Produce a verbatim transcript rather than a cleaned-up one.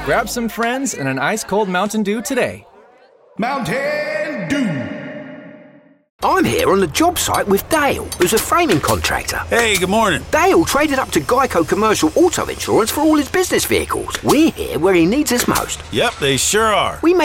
Grab some friends and an ice-cold Mountain Dew today. Mountain Dew. I'm here on the job site with Dale, who's a framing contractor. Hey, good morning. Dale traded up to Geico Commercial Auto Insurance for all his business vehicles. We're here where he needs us most. Yep, they sure are. We